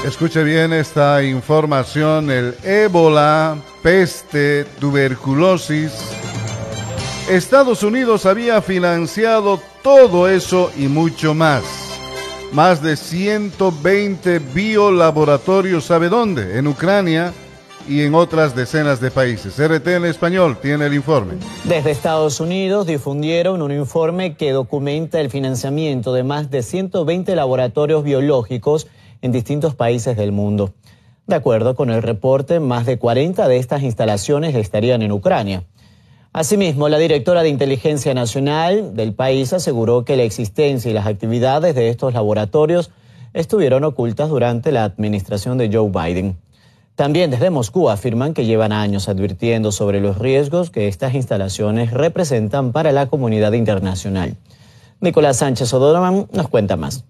Escuche bien esta información: el ébola, peste, tuberculosis. Estados Unidos había financiado todo eso y mucho más. Más de 120 biolaboratorios, ¿sabe dónde? En Ucrania y en otras decenas de países. RT en español tiene el informe. Desde Estados Unidos difundieron un informe que documenta el financiamiento de más de 120 laboratorios biológicos en distintos países del mundo. De acuerdo con el reporte, más de 40 de estas instalaciones estarían en Ucrania. Asimismo, la directora de Inteligencia Nacional del país aseguró que la existencia y las actividades de estos laboratorios estuvieron ocultas durante la administración de Joe Biden. También desde Moscú afirman que llevan años advirtiendo sobre los riesgos que estas instalaciones representan para la comunidad internacional. Nicolás Sánchez O'Donovan nos cuenta más.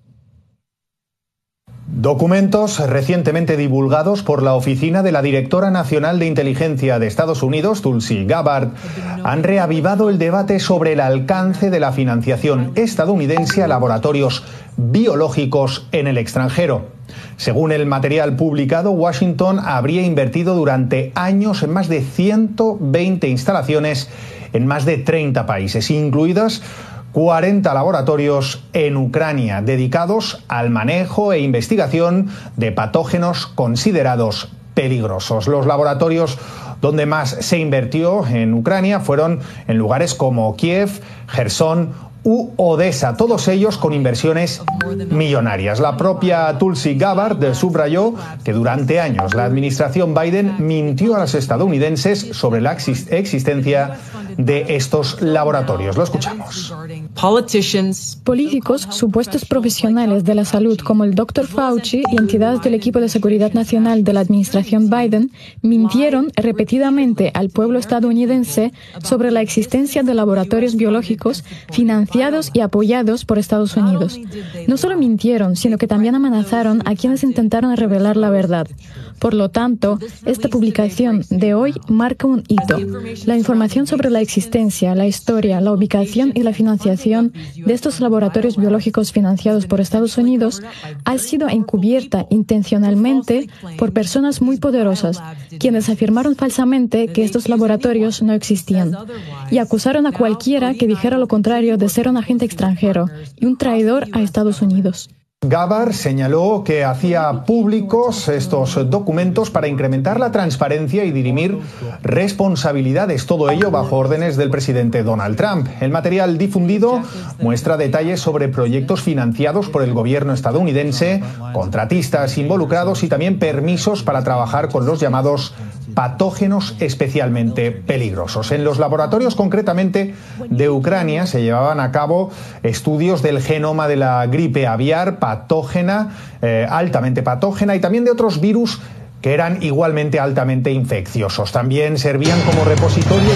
Documentos recientemente divulgados por la Oficina de la Directora Nacional de Inteligencia de Estados Unidos, Tulsi Gabbard, han reavivado el debate sobre el alcance de la financiación estadounidense a laboratorios biológicos en el extranjero. Según el material publicado, Washington habría invertido durante años en más de 120 instalaciones en más de 30 países, incluidas 40 laboratorios en Ucrania dedicados al manejo e investigación de patógenos considerados peligrosos. Los laboratorios donde más se invirtió en Ucrania fueron en lugares como Kiev, Jersón u Odessa, todos ellos con inversiones millonarias. La propia Tulsi Gabbard subrayó que durante años la administración Biden mintió a los estadounidenses sobre la existencia de estos laboratorios. Lo escuchamos. Políticos, supuestos profesionales de la salud como el Dr. Fauci y entidades del equipo de seguridad nacional de la administración Biden mintieron repetidamente al pueblo estadounidense sobre la existencia de laboratorios biológicos financiados y apoyados por Estados Unidos. No solo mintieron, sino que también amenazaron a quienes intentaron revelar la verdad. Por lo tanto, esta publicación de hoy marca un hito. La información sobre la existencia, la historia, la ubicación y la financiación de estos laboratorios biológicos financiados por Estados Unidos ha sido encubierta intencionalmente por personas muy poderosas, quienes afirmaron falsamente que estos laboratorios no existían y acusaron a cualquiera que dijera lo contrario de ser un agente extranjero y un traidor a Estados Unidos. Gabbard señaló que hacía públicos estos documentos para incrementar la transparencia y dirimir responsabilidades, todo ello bajo órdenes del presidente Donald Trump. El material difundido muestra detalles sobre proyectos financiados por el gobierno estadounidense, contratistas involucrados y también permisos para trabajar con los llamados patógenos especialmente peligrosos. En los laboratorios, concretamente de Ucrania, se llevaban a cabo estudios del genoma de la gripe aviar patógena, altamente patógena, y también de otros virus que eran igualmente altamente infecciosos. También servían como repositorios.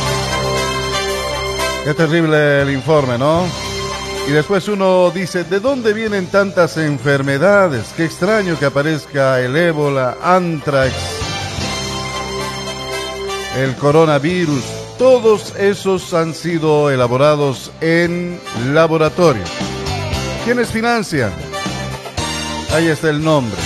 Qué terrible el informe, ¿no? Y después uno dice, ¿de dónde vienen tantas enfermedades? Qué extraño que aparezca el ébola, anthrax, el coronavirus. Todos esos han sido elaborados en laboratorio. ¿Quiénes financian? Ahí está el nombre.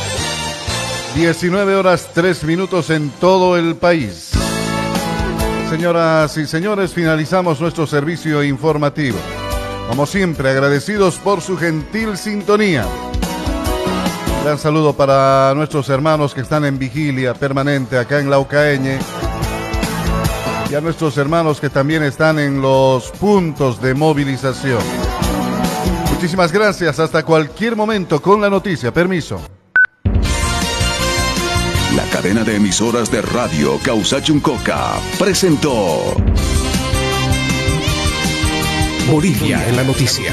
19:03 en todo el país. Señoras y señores, finalizamos nuestro servicio informativo. Como siempre, agradecidos por su gentil sintonía. Un gran saludo para nuestros hermanos que están en vigilia permanente acá en Laucaeñe. Y a nuestros hermanos que también están en los puntos de movilización. Muchísimas gracias. Hasta cualquier momento con la noticia. Permiso. La cadena de emisoras de radio Causachuncoca presentó Bolivia en la noticia.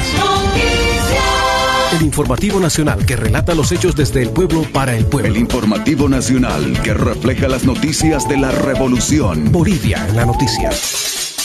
El informativo nacional que relata los hechos desde el pueblo para el pueblo. El informativo nacional que refleja las noticias de la revolución. Bolivia en la noticia.